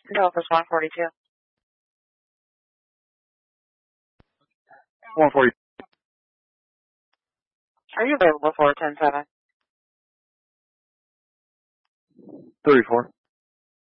Delta's 142. 140. Are you available for 10-7? 34.